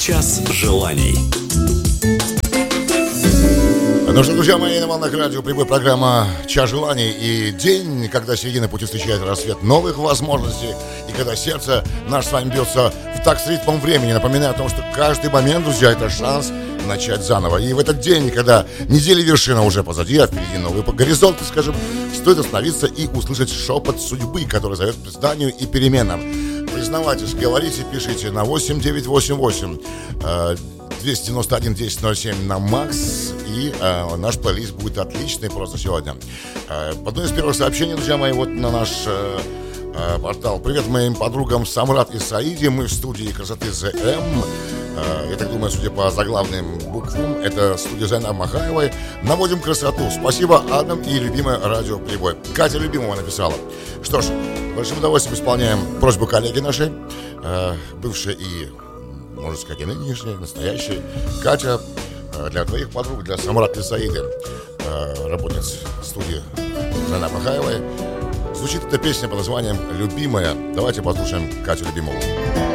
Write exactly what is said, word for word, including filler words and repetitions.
Час желаний. Ну что, друзья мои, на волнах радио прибыла программа «Час желаний». И день, когда середина пути встречает рассвет новых возможностей. И когда сердце наше с вами бьется в такт с ритмом времени. Напоминаю о том, что каждый момент, друзья, это шанс начать заново. И в этот день, когда неделя вершина уже позади, а впереди новые горизонты, скажем, стоит остановиться и услышать шепот судьбы, который зовет к признанию и переменам. Признавайтесь, говорите, пишите на восемь девятьсот восемьдесят восемь двести девяносто один десять ноль семь на Макс. И э, наш плейлист будет отличный просто сегодня. э, Одно из первых сообщений, друзья мои, вот на наш э, э, портал. Привет моим подругам Самрат и Саиде. Мы в студии красоты зе эм. э, Я так думаю, судя по заглавным буквам, это студия Зайнаб Махаевой. Наводим красоту. Спасибо, Адам и любимое радио Прибой. Катя Любимова написала. Что ж, большим удовольствием исполняем просьбу коллеги нашей, э, бывшей и, можно сказать, и нынешней, настоящей. Катя, для твоих подруг, для Самрат и Саиды, работниц студии Зайнаб Махаевой, звучит эта песня под названием «Любимая». Давайте послушаем Катю Любимову.